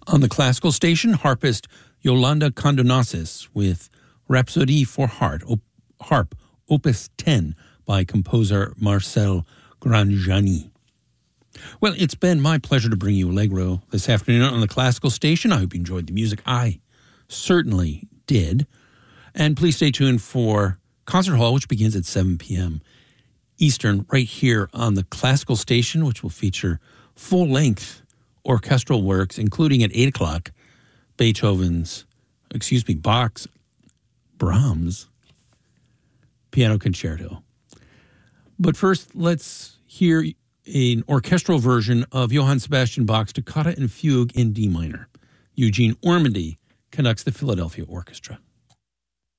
On the classical station, harpist Yolanda Condonasis with Rhapsody for Harp, Opus 10 by composer Marcel Granjani. Well, it's been my pleasure to bring you Allegro this afternoon on the classical station. I hope you enjoyed the music. I certainly did. And please stay tuned for Concert Hall, which begins at 7 p.m. Eastern, right here on the classical station, which will feature full-length orchestral works, including at 8 o'clock, Bach's Brahms Piano Concerto. But first, let's hear an orchestral version of Johann Sebastian Bach's Toccata and Fugue in D minor. Eugene Ormandy conducts the Philadelphia Orchestra.